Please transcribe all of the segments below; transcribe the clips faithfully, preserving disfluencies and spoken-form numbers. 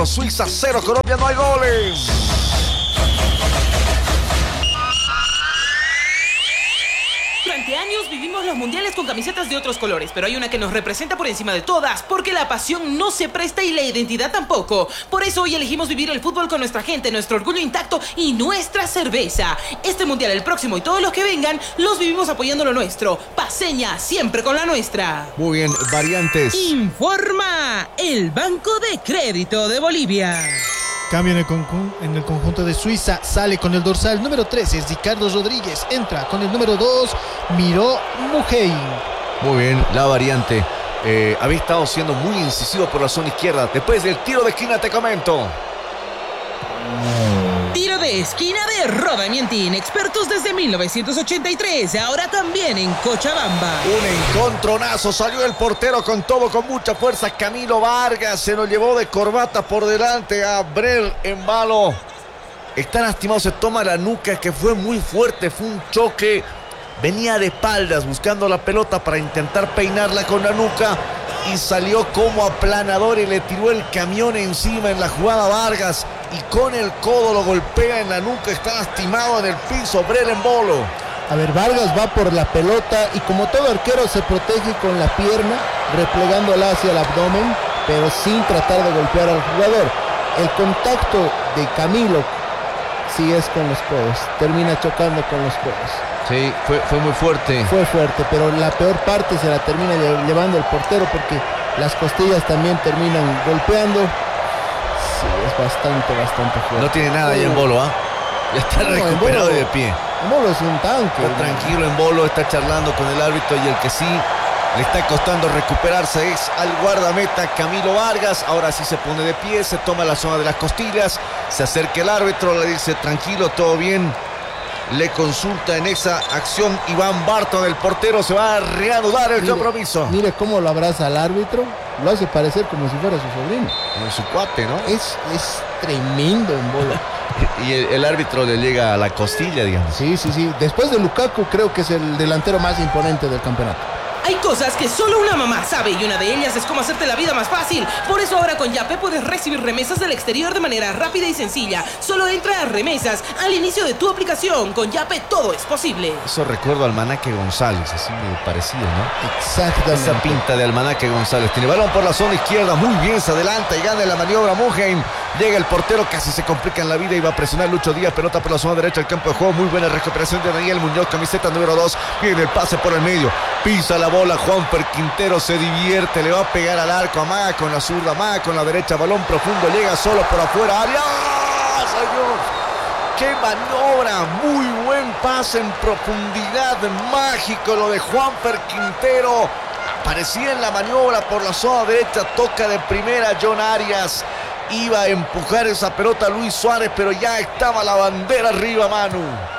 Suiza cero, Colombia no hay goles. Durante años vivimos los mundiales con camisetas de otros colores, pero hay una que nos representa por encima de todas, porque la pasión no se presta y la identidad tampoco. Por eso hoy elegimos vivir el fútbol con nuestra gente, nuestro orgullo intacto y nuestra cerveza. Este mundial, el próximo y todos los que vengan, los vivimos apoyando lo nuestro. Paceña, siempre con la nuestra. Muy bien, variantes. Informa el Banco de Crédito de Bolivia. Cambio en el, conjun- en el conjunto de Suiza. Sale con el dorsal número trece, es Ricardo Rodríguez. Entra con el número dos, Miro Mujei. Muy bien, la variante. Eh, había estado siendo muy incisivo por la zona izquierda. Después del tiro de esquina te comento. Tiro de esquina de Roda Mientín, expertos desde mil novecientos ochenta y tres, ahora también en Cochabamba. Un encontronazo, salió el portero con todo, con mucha fuerza. Camilo Vargas se nos llevó de corbata por delante a Brel en balo. Está lastimado, se toma la nuca, que fue muy fuerte, fue un choque. Venía de espaldas buscando la pelota para intentar peinarla con la nuca y salió como aplanador y le tiró el camión encima en la jugada Vargas y con el codo lo golpea en la nuca, está lastimado en el piso Brel en bolo. A ver, Vargas va por la pelota y como todo arquero se protege con la pierna, replegándola hacia el abdomen, pero sin tratar de golpear al jugador. El contacto de Camilo sí es con los codos, termina chocando con los codos. Sí, fue, fue muy fuerte. Fue fuerte, pero la peor parte se la termina lle- llevando el portero porque las costillas también terminan golpeando. Sí, es bastante, bastante fuerte. No tiene nada ahí en bolo, ¿ah? ¿eh? Ya está No, en recuperado bolo- de pie. Molo es un tanque. Está tranquilo en bolo, está charlando con el árbitro y el que sí le está costando recuperarse es al guardameta Camilo Vargas. Ahora sí se pone de pie, se toma la zona de las costillas, se acerca el árbitro, le dice tranquilo, todo bien. Le consulta en esa acción Iván Barton, el portero, se va a reanudar el Mire, compromiso. Mire cómo lo abraza al árbitro, lo hace parecer como si fuera su sobrino. Con su cuate, ¿no? Es, es tremendo en bola. Y el, el árbitro le llega a la costilla, digamos. Sí, sí, sí. Después de Lukaku creo que es el delantero más imponente del campeonato. Hay cosas que solo una mamá sabe y una de ellas es cómo hacerte la vida más fácil. Por eso ahora con Yape puedes recibir remesas del exterior de manera rápida y sencilla. Solo entra a remesas al inicio de tu aplicación. Con Yape todo es posible. Eso recuerdo al Almanaque González, así medio parecido, ¿no? Exactamente. Esa pinta de Almanaque González. Tiene balón por la zona izquierda, muy bien, se adelanta y gana la maniobra Mugen. Llega el portero, casi se complica en la vida y va a presionar Lucho Díaz. Pelota por la zona derecha del campo de juego. Muy buena recuperación de Daniel Muñoz, camiseta número dos. Viene el pase por el medio. Pisa la bola Juanfer Quintero, se divierte, le va a pegar al arco. Amaga con la zurda, amaga con la derecha. Balón profundo, llega solo por afuera. ¡Área! ¡Señor! ¡Qué maniobra! Muy buen pase en profundidad. Mágico lo de Juanfer Quintero. Aparecía en la maniobra por la zona derecha. Toca de primera John Arias. Iba a empujar esa pelota Luis Suárez, pero ya estaba la bandera arriba, Manu.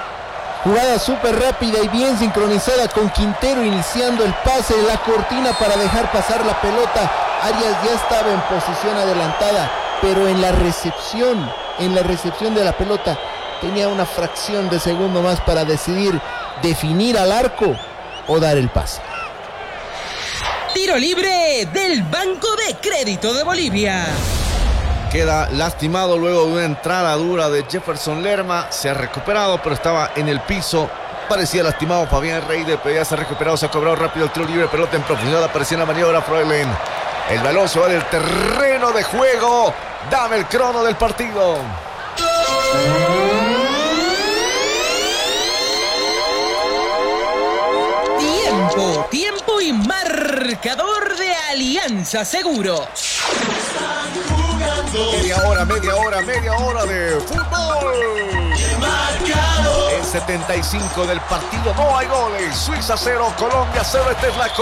Jugada súper rápida y bien sincronizada con Quintero iniciando el pase, la cortina para dejar pasar la pelota. Arias ya estaba en posición adelantada, pero en la recepción, en la recepción de la pelota, tenía una fracción de segundo más para decidir definir al arco o dar el pase. Tiro libre del Banco de Crédito de Bolivia. Queda lastimado luego de una entrada dura de Jefferson Lerma. Se ha recuperado, pero estaba en el piso. Parecía lastimado Fabián Reider, pero ya se ha recuperado. Se ha cobrado rápido el tiro libre. Pelota en profundidad. Aparecía en la maniobra Froelen. El balón se va del terreno de juego. Dame el crono del partido. Tiempo, tiempo y marcador de Alianza Seguros. Media hora, media hora, media hora de fútbol. En setenta y cinco del partido no hay goles. Suiza cero, Colombia cero. Esta es la Copa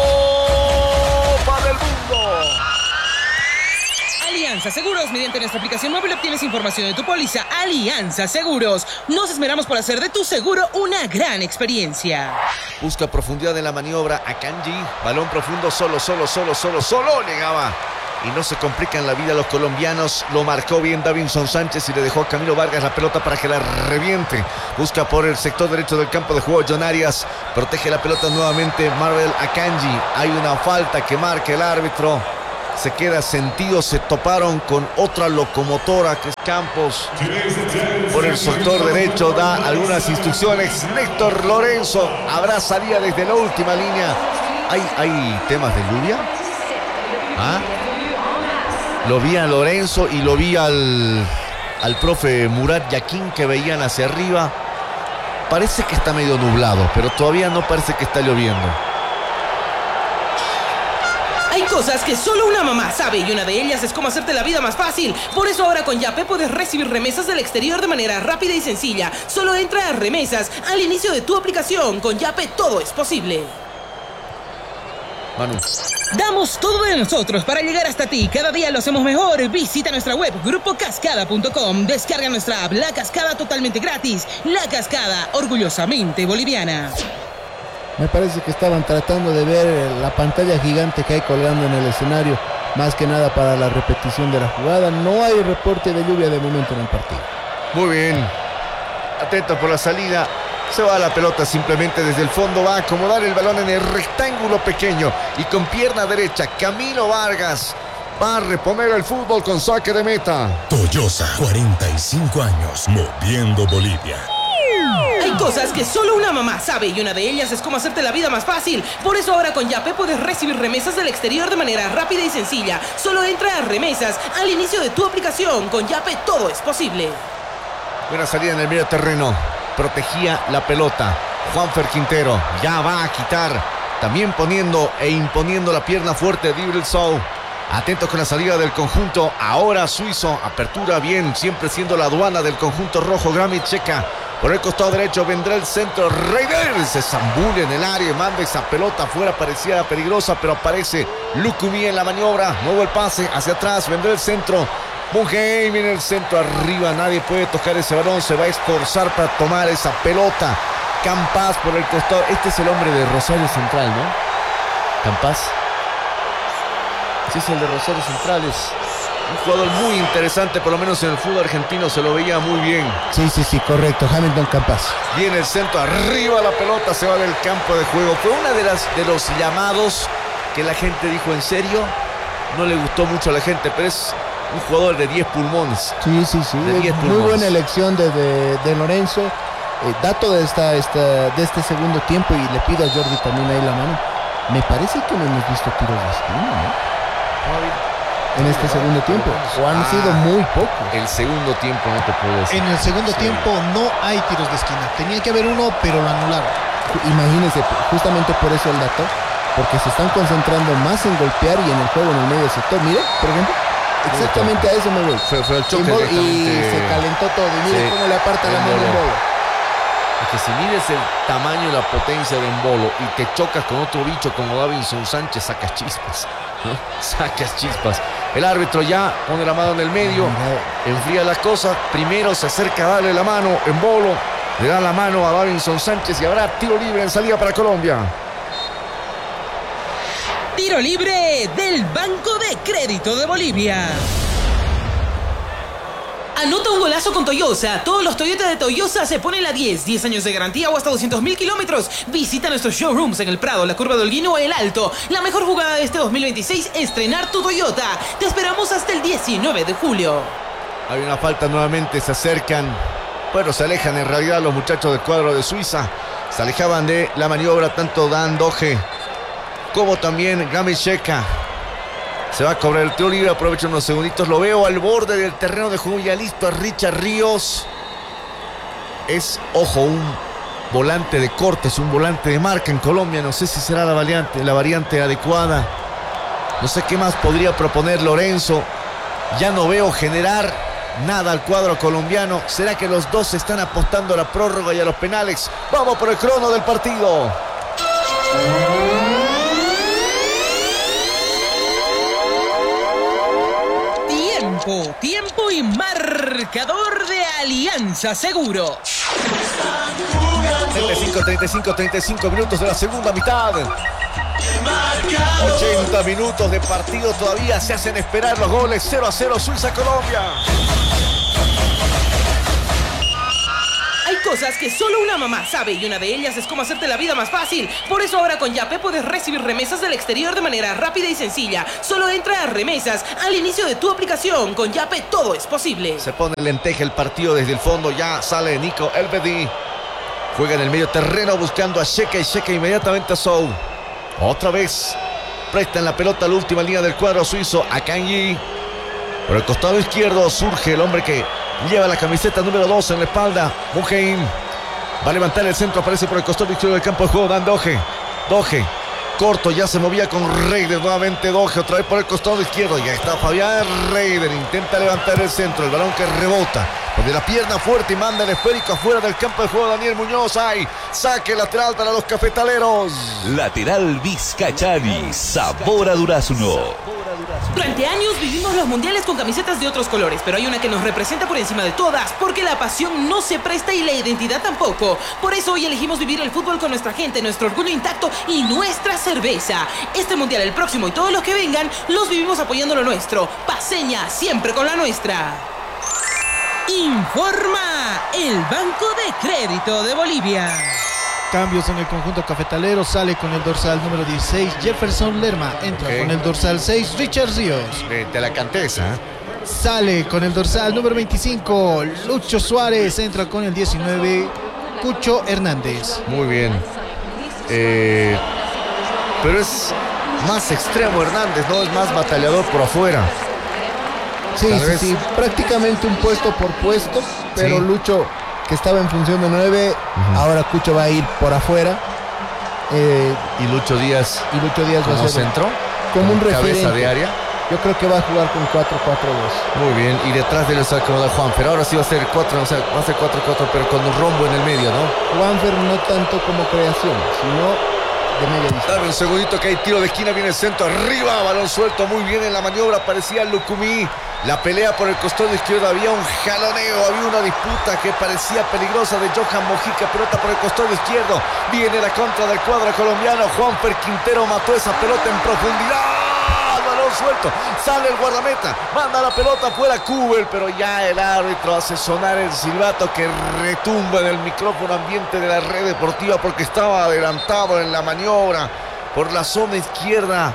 del Mundo. Alianza Seguros, mediante nuestra aplicación móvil obtienes información de tu póliza. Alianza Seguros, nos esmeramos por hacer de tu seguro una gran experiencia. Busca profundidad en la maniobra a Kanji. Balón profundo, solo, solo, solo, solo, solo. Llegaba. Y no se complican la vida los colombianos. Lo marcó bien Davinson Sánchez y le dejó a Camilo Vargas la pelota para que la reviente. Busca por el sector derecho del campo de juego John Arias. Protege la pelota nuevamente Marvel Akanji. Hay una falta que marca el árbitro. se queda sentido, se toparon con otra locomotora que es Campos. Por el sector derecho da algunas instrucciones. Néctor Lorenzo habrá salida desde la última línea. ¿Hay, hay temas de lluvia? ¿Ah? Lo vi a Lorenzo y lo vi al, al profe Murat Yaquín que veían hacia arriba. Parece que está medio nublado, pero todavía no parece que está lloviendo. Hay cosas que solo una mamá sabe y una de ellas es cómo hacerte la vida más fácil. Por eso ahora con Yape puedes recibir remesas del exterior de manera rápida y sencilla. Solo entra a remesas al inicio de tu aplicación. Con Yape todo es posible. Manu. Damos todo de nosotros para llegar hasta ti. Cada día lo hacemos mejor. Visita nuestra web grupo cascada punto com. Descarga nuestra app La Cascada totalmente gratis. La Cascada, orgullosamente boliviana. Me parece que estaban tratando de ver la pantalla gigante que hay colgando en el escenario, más que nada para la repetición de la jugada. No hay reporte de lluvia de momento en el partido. Muy bien. Atento por la salida. Se va la pelota simplemente desde el fondo. Va a acomodar el balón en el rectángulo pequeño. Y con pierna derecha, Camilo Vargas va a reponer el fútbol con saque de meta. Toyosa, cuarenta y cinco años, moviendo Bolivia. Hay cosas que solo una mamá sabe y una de ellas es cómo hacerte la vida más fácil. Por eso ahora con Yape puedes recibir remesas del exterior de manera rápida y sencilla. Solo entra a remesas al inicio de tu aplicación. Con Yape todo es posible. Buena salida en el medio terreno. Protegía la pelota. Juanfer Quintero ya va a quitar. También poniendo e imponiendo la pierna fuerte de Dibril Sow. Atentos con la salida del conjunto ahora suizo. Apertura bien, siempre siendo la aduana del conjunto rojo. Gramit Checa. Por el costado derecho vendrá el centro. Reider se zambule en el área y manda esa pelota afuera. Parecía peligrosa, pero aparece Lucumí en la maniobra. Nuevo el pase hacia atrás. Vendrá el centro. Mungheim en el centro arriba. Nadie puede tocar ese balón. Se va a esforzar para tomar esa pelota. Campas por el costado. Este es el hombre de Rosario Central, ¿no? Campas. Sí, es el de Rosario Central. Es un jugador muy interesante, por lo menos en el fútbol argentino se lo veía muy bien. Sí, sí, sí, correcto. Hamilton Campas. Viene el centro, arriba la pelota, se va del campo de juego. Fue una de las de los llamados que la gente dijo, ¿en serio? No le gustó mucho a la gente, pero es un jugador de diez pulmones. Sí, sí, sí. De diez muy pulmones. buena elección de, de, de Lorenzo. Eh, dato de, esta, esta, de este segundo tiempo, y le pido a Jordi también ahí la mano. Me parece que no hemos visto tiros de esquina, ¿no? En este segundo tiempo, o han Ah, sido muy pocos. El segundo tiempo no te puedo decir. En el segundo Sí. tiempo no hay tiros de esquina. Tenía que haber uno, pero lo anularon. Imagínense, justamente por eso el dato, porque se están concentrando más en golpear y en el juego en el medio sector. Mire, por ejemplo, exactamente a eso me voy. Fue, fue el choque Y, Mol- y directamente. se calentó todo. Y mire Sí. cómo le aparta la El mano en Bolo. Bolo. Es que si mides el tamaño y la potencia de Embolo y te chocas con otro bicho como Davinson Sánchez, sacas chispas, ¿no? Sacas chispas. El árbitro ya pone la mano en el medio, enfría las cosas. Primero se acerca a darle la mano Embolo, le da la mano a Davinson Sánchez y habrá tiro libre en salida para Colombia. Tiro libre del Banco de Crédito de Bolivia. Anota un golazo con Toyosa. Todos los Toyota de Toyosa se ponen la diez. diez años de garantía o hasta doscientos mil kilómetros. Visita nuestros showrooms en El Prado, la Curva de Holguín o El Alto. La mejor jugada de este dos mil veintiséis, estrenar tu Toyota. Te esperamos hasta el diecinueve de julio. Hay una falta nuevamente, se acercan. Bueno, se alejan en realidad los muchachos del cuadro de Suiza. Se alejaban de la maniobra tanto Dan Doge como también Gramit Checa. Se va a cobrar el tiro libre, aprovecha unos segunditos. Lo veo al borde del terreno de juego, ya listo a Richard Ríos. Es, ojo, un volante de cortes, un volante de marca en Colombia. No sé si será la variante, la variante adecuada. No sé qué más podría proponer Lorenzo. Ya no veo generar nada al cuadro colombiano. ¿Será que los dos están apostando a la prórroga y a los penales? Vamos por el crono del partido. Tiempo, tiempo y marcador de Alianza Seguro. treinta y cinco, treinta y cinco, treinta y cinco minutos de la segunda mitad. ochenta minutos de partido todavía. Se hacen esperar los goles. cero a cero Suiza-Colombia. Hay cosas que solo una mamá sabe y una de ellas es cómo hacerte la vida más fácil. Por eso ahora con Yape puedes recibir remesas del exterior de manera rápida y sencilla. Solo entra a remesas al inicio de tu aplicación. Con Yape todo es posible. Se pone lenteja el partido desde el fondo. Ya sale Nico Elvedi. Juega en el medio terreno buscando a Sheka y Sheka inmediatamente a Sou. Otra vez presta en la pelota la última línea del cuadro suizo a Kanji. Por el costado izquierdo surge el hombre que lleva la camiseta número dos en la espalda. Muheim va a levantar el centro, aparece por el costado izquierdo del campo de juego Dan Doge. Doge, corto, ya se movía con Reider, nuevamente Doge, otra vez por el costado izquierdo. Ya está Fabián Reider, intenta levantar el centro, el balón que rebota de la pierna fuerte y manda el esférico afuera del campo de juego. Daniel Muñoz, hay saque lateral para los cafetaleros. Lateral Vizcachani, sabor a durazno. Durante años vivimos los mundiales con camisetas de otros colores, pero hay una que nos representa por encima de todas, porque la pasión no se presta y la identidad tampoco. Por eso hoy elegimos vivir el fútbol con nuestra gente, nuestro orgullo intacto y nuestra cerveza. Este mundial, el próximo y todos los que vengan, los vivimos apoyando lo nuestro. Paceña, siempre con la nuestra. Informa el Banco de Crédito de Bolivia. Cambios en el conjunto cafetalero. Sale con el dorsal número dieciséis Jefferson Lerma. Entra Okay. con el dorsal seis Richard Ríos. Eh, te la cantes, ¿eh? Sale con el dorsal número veinticinco Lucho Suárez. Entra con el diecinueve Cucho Hernández. Muy bien. Eh, pero es más extremo Hernández, ¿no? Es más batallador por afuera. Sí, Tal sí, vez. sí, prácticamente un puesto por puesto, pero Sí. Lucho, que estaba en función de nueve, Ujú. ahora Cucho va a ir por afuera. Eh, Y Lucho Díaz y Lucho Díaz va como a ser centro, como un cabeza referente. de área. Yo creo que va a jugar con cuatro cuatro dos. Muy bien, y detrás de él está acomodado Juan, pero ahora sí va a ser cuatro, o sea, va a ser cuatro cuatro, pero con un rombo en el medio, ¿no? Juanfer no tanto como creación, sino de media distancia. Dame un segundito que hay tiro de esquina, viene el centro, arriba, balón suelto, muy bien en la maniobra, parecía Lucumí. La pelea por el costado izquierdo, había un jaloneo, había una disputa que parecía peligrosa de Johan Mojica, pelota por el costado izquierdo, viene la contra del cuadro colombiano, Juanfer Quintero mató esa pelota en profundidad, balón suelto, sale el guardameta, manda la pelota fuera Kubel, pero ya el árbitro hace sonar el silbato que retumba en el micrófono ambiente de la red deportiva porque estaba adelantado en la maniobra por la zona izquierda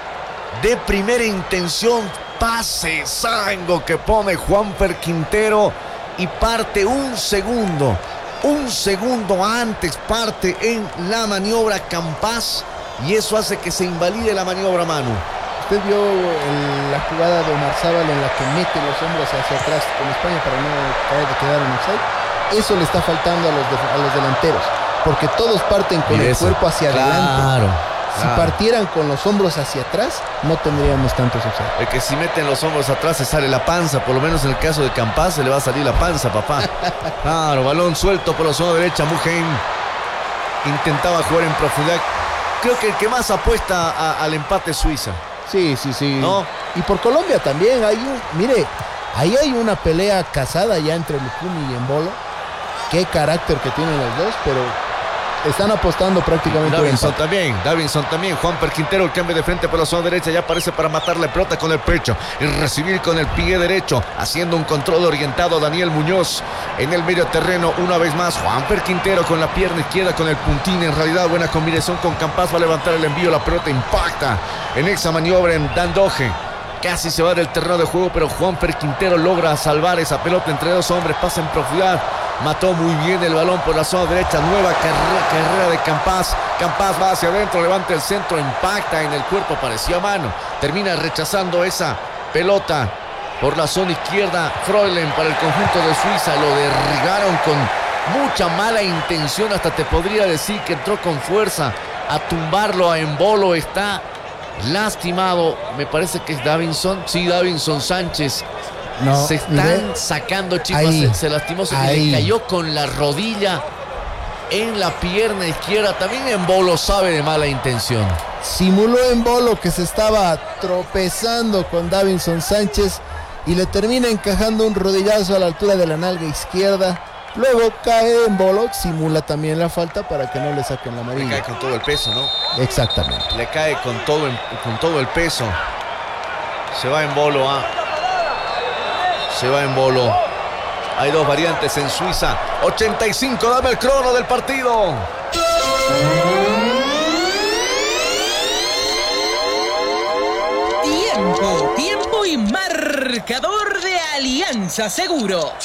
de primera intención. Pase zango que pone Juanfer Quintero y parte un segundo, un segundo antes parte en la maniobra Campás y eso hace que se invalide la maniobra, Manu. Usted vio el- la jugada de Omar Zábal en la que mete los hombros hacia atrás con España para no caer de quedar en offside. Eso le está faltando a los, de- a los delanteros, porque todos parten con Y el eso, cuerpo hacia claro, adelante. Si claro. partieran con los hombros hacia atrás, no tendríamos tantos offside. Es que si meten los hombros atrás se sale la panza, por lo menos en el caso de Campás se le va a salir la panza, papá. Claro, balón suelto por la zona derecha, Muheim intentaba jugar en profundidad. Creo que el que más apuesta a- al empate es Suiza. Sí, sí, sí. ¿No? Y por Colombia también hay un, mire, ahí hay una pelea casada ya entre Lucumi y Embolo. Qué carácter que tienen los dos, pero están apostando prácticamente por Davinson empate. también, Davinson también, Juanfer Quintero, el cambio de frente por la zona derecha, ya aparece para matar la pelota con el pecho y recibir con el pie derecho, haciendo un control orientado a Daniel Muñoz en el medio terreno, una vez más, Juanfer Quintero con la pierna izquierda, con el puntín, en realidad buena combinación con Campás, va a levantar el envío, la pelota impacta en esa maniobra en Dan Doge. Casi se va del terreno de juego, pero Juanfer Quintero logra salvar esa pelota entre dos hombres, pasa en profundidad, mató muy bien el balón por la zona derecha, nueva carrera, carrera de Campás, Campás va hacia adentro, levanta el centro, impacta en el cuerpo, parecía mano, termina rechazando esa pelota por la zona izquierda, Freulen para el conjunto de Suiza, lo derribaron con mucha mala intención, hasta te podría decir que entró con fuerza a tumbarlo a Embolo, está lastimado, me parece que es Davinson, sí, Davinson Sánchez. No, Se están mire, sacando chispas, ahí, se, se lastimó, se ahí. le cayó con la rodilla en la pierna izquierda. También Embolo sabe de mala intención. simuló Embolo que se estaba tropezando con Davinson Sánchez y le termina encajando un rodillazo a la altura de la nalga izquierda. Luego cae Embolo, simula también la falta para que no le saquen la Le amarilla. cae con todo el peso, ¿no? Exactamente. Le cae con todo, el- con todo el peso. Se va Embolo, ¿ah? Se va Embolo. Hay dos variantes en Suiza. ochenta y cinco, dame el crono del partido. Tiempo, tiempo y marcador de Alianza Seguros.